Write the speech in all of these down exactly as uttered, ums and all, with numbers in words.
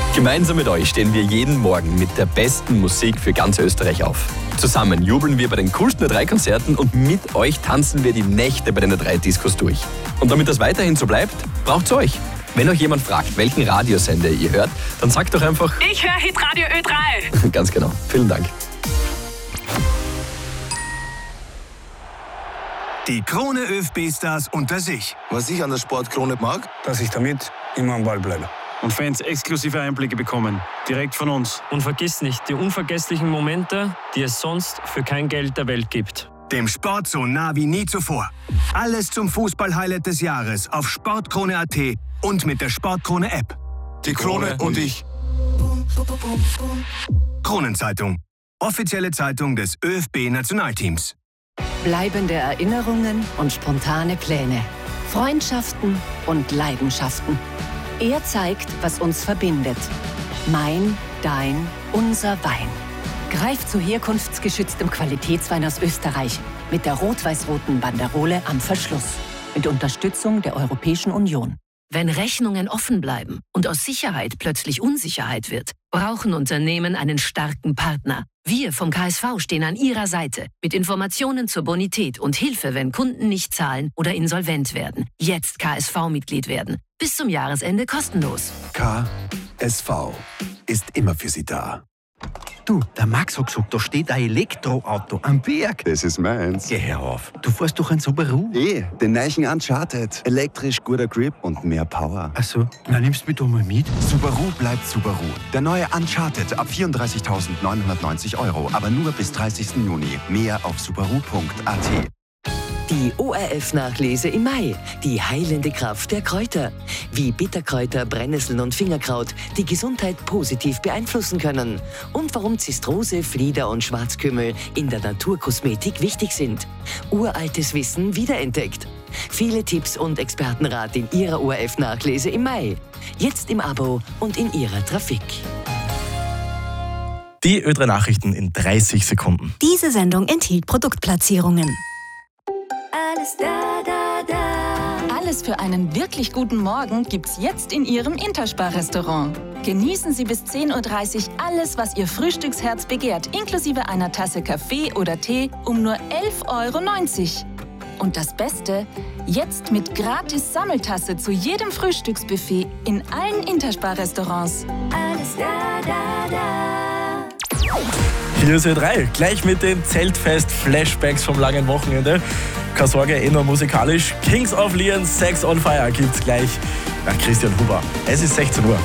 Gemeinsam mit euch stehen wir jeden Morgen mit der besten Musik für ganz Österreich auf. Zusammen jubeln wir bei den coolsten Ö drei Konzerten und mit euch tanzen wir die Nächte bei den Ö drei Discos durch. Und damit das weiterhin so bleibt, braucht's euch. Wenn euch jemand fragt, welchen Radiosender ihr hört, dann sagt doch einfach: Ich höre Hitradio Ö drei. Ganz genau. Vielen Dank. Die Krone ÖFB-Stars unter sich. Was ich an der Sportkrone mag, dass ich damit immer am Ball bleibe. Und Fans exklusive Einblicke bekommen, direkt von uns. Und vergiss nicht die unvergesslichen Momente, die es sonst für kein Geld der Welt gibt. Dem Sport so nah wie nie zuvor. Alles zum Fußball-Highlight des Jahres auf sportkrone punkt at und mit der Sportkrone-App. die Krone und ich. Kronenzeitung. Offizielle Zeitung des ÖFB-Nationalteams. Bleibende Erinnerungen und spontane Pläne. Freundschaften und Leidenschaften. Er zeigt, was uns verbindet. Mein, dein, unser Wein. Greift zu herkunftsgeschütztem Qualitätswein aus Österreich mit der rot-weiß-roten Banderole am Verschluss. Mit Unterstützung der Europäischen Union. Wenn Rechnungen offen bleiben und aus Sicherheit plötzlich Unsicherheit wird, brauchen Unternehmen einen starken Partner. Wir vom K S V stehen an Ihrer Seite mit Informationen zur Bonität und Hilfe, wenn Kunden nicht zahlen oder insolvent werden. Jetzt K S V-Mitglied werden. Bis zum Jahresende kostenlos. K S V ist immer für Sie da. Du, der Max hat gesagt, da steht ein Elektroauto am Berg. Das ist meins. Geh her auf. Du fährst doch ein Subaru. Eh, den neuen Uncharted. Elektrisch, guter Grip und mehr Power. Ach so, na nimmst du mich doch mal mit. Subaru bleibt Subaru. Der neue Uncharted ab vierunddreißigtausendneunhundertneunzig Euro. Aber nur bis dreißigsten Juni. Mehr auf subaru punkt at. Die O R F-Nachlese im Mai. Die heilende Kraft der Kräuter. Wie Bitterkräuter, Brennnesseln und Fingerkraut die Gesundheit positiv beeinflussen können. Und warum Zistrose, Flieder und Schwarzkümmel in der Naturkosmetik wichtig sind. Uraltes Wissen wiederentdeckt. Viele Tipps und Expertenrat in Ihrer O R F-Nachlese im Mai. Jetzt im Abo und in Ihrer Trafik. Die Ö drei Nachrichten in dreißig Sekunden. Diese Sendung enthielt Produktplatzierungen. Alles da, da, da. Alles für einen wirklich guten Morgen gibt's jetzt in Ihrem Interspar-Restaurant. Genießen Sie bis zehn Uhr dreißig alles, was Ihr Frühstücksherz begehrt, inklusive einer Tasse Kaffee oder Tee um nur elf Euro neunzig. Und das Beste, jetzt mit gratis Sammeltasse zu jedem Frühstücksbuffet in allen Interspar-Restaurants. Alles da, da, da. Hier ist Ö drei, gleich mit den Zeltfest-Flashbacks vom langen Wochenende. Keine Sorge, eh nur musikalisch. Kings of Leon, Sex on Fire gibt's gleich nach Christian Huber. Es ist sechzehn Uhr.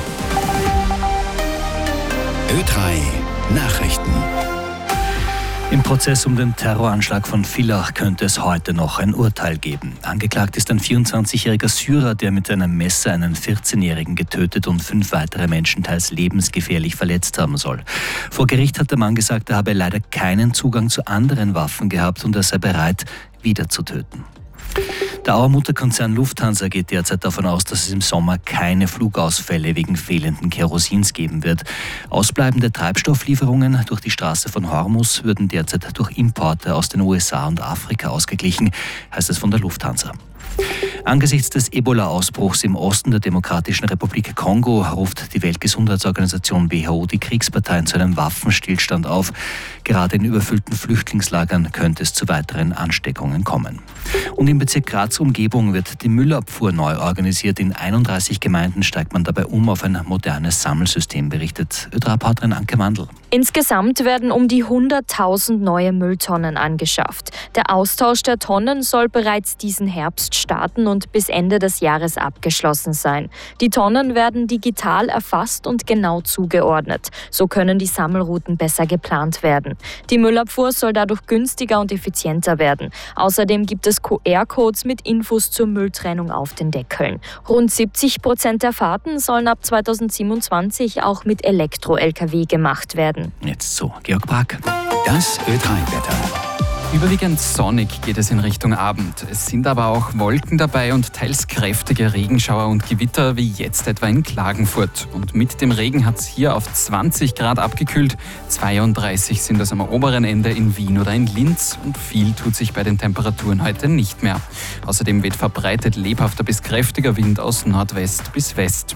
Ö drei Nachrichten. Im Prozess um den Terroranschlag von Villach könnte es heute noch ein Urteil geben. Angeklagt ist ein vierundzwanzigjähriger Syrer, der mit einem Messer einen vierzehnjährigen getötet und fünf weitere Menschen teils lebensgefährlich verletzt haben soll. Vor Gericht hat der Mann gesagt, er habe leider keinen Zugang zu anderen Waffen gehabt und er sei bereit, wieder zu töten. Der Auer Mutterkonzern Lufthansa geht derzeit davon aus, dass es im Sommer keine Flugausfälle wegen fehlenden Kerosins geben wird. Ausbleibende Treibstofflieferungen durch die Straße von Hormuz würden derzeit durch Importe aus den U S A und Afrika ausgeglichen, heißt es von der Lufthansa. Angesichts des Ebola-Ausbruchs im Osten der Demokratischen Republik Kongo ruft die Weltgesundheitsorganisation W H O die Kriegsparteien zu einem Waffenstillstand auf. Gerade in überfüllten Flüchtlingslagern könnte es zu weiteren Ansteckungen kommen. Und im Bezirk Graz Umgebung wird die Müllabfuhr neu organisiert. In einunddreißig Gemeinden steigt man dabei um auf ein modernes Sammelsystem, berichtet Ö drei Reporterin Anke Mandl. Insgesamt werden um die hunderttausend neue Mülltonnen angeschafft. Der Austausch der Tonnen soll bereits diesen Herbst starten und bis Ende des Jahres abgeschlossen sein. Die Tonnen werden digital erfasst und genau zugeordnet. So können die Sammelrouten besser geplant werden. Die Müllabfuhr soll dadurch günstiger und effizienter werden. Außerdem gibt es Q R-Codes mit Infos zur Mülltrennung auf den Deckeln. Rund siebzig Prozent der Fahrten sollen ab zweitausendsiebenundzwanzig auch mit Elektro-L K W gemacht werden. Jetzt so, Georg Brack. Das Ö drei Wetter. Überwiegend sonnig geht es in Richtung Abend. Es sind aber auch Wolken dabei und teils kräftige Regenschauer und Gewitter, wie jetzt etwa in Klagenfurt. Und mit dem Regen hat es hier auf zwanzig Grad abgekühlt. zweiunddreißig sind das am oberen Ende in Wien oder in Linz. Und viel tut sich bei den Temperaturen heute nicht mehr. Außerdem weht verbreitet lebhafter bis kräftiger Wind aus Nordwest bis West.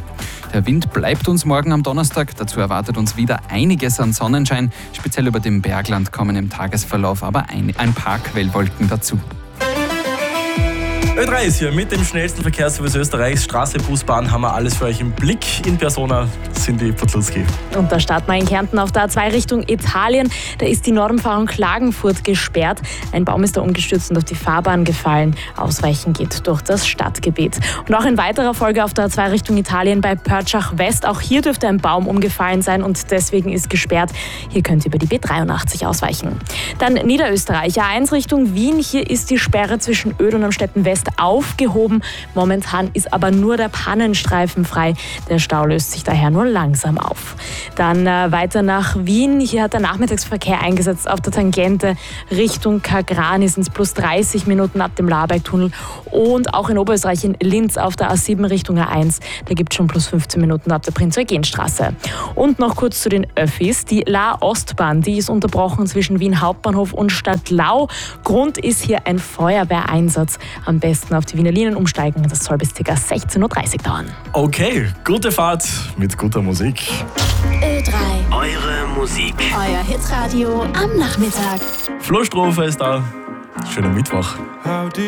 Der Wind bleibt uns morgen am Donnerstag. Dazu erwartet uns wieder einiges an Sonnenschein. Speziell über dem Bergland kommen im Tagesverlauf aber ein, ein paar Quellwolken dazu. Ö drei ist hier mit dem schnellsten Verkehrsservice Österreichs. Straße, Bus, Bahn haben wir alles für euch im Blick. In Persona Cindy Podlutski. Und da starten wir in Kärnten auf der A zwei Richtung Italien. Da ist die Nordumfahrung Klagenfurt gesperrt. Ein Baum ist da umgestürzt und auf die Fahrbahn gefallen. Ausweichen geht durch das Stadtgebiet. Und auch in weiterer Folge auf der A zwei Richtung Italien bei Pörtschach West. Auch hier dürfte ein Baum umgefallen sein und deswegen ist gesperrt. Hier könnt ihr über die B dreiundachtzig ausweichen. Dann Niederösterreich, A eins Richtung Wien. Hier ist die Sperre zwischen Öd und Amstetten West aufgehoben. Momentan ist aber nur der Pannenstreifen frei. Der Stau löst sich daher nur langsam auf. Dann äh, weiter nach Wien. Hier hat der Nachmittagsverkehr eingesetzt auf der Tangente Richtung Kagrani. Sind es plus dreißig Minuten ab dem Labergtunnel. Und auch in Oberösterreich in Linz auf der A sieben Richtung A eins. Da gibt es schon plus fünfzehn Minuten ab der Prinz-Eugen-Straße. Und noch kurz zu den Öffis. Die La-Ostbahn, die ist unterbrochen zwischen Wien Hauptbahnhof und Stadtlau. Grund ist hier ein Feuerwehreinsatz. Am besten auf die Wiener Linien umsteigen. Das soll bis ca. sechzehn Uhr dreißig dauern. Okay, gute Fahrt mit guter Musik. Ö drei. Eure Musik. Euer Hitradio am Nachmittag. Flo Strofer ist da. Schönen Mittwoch.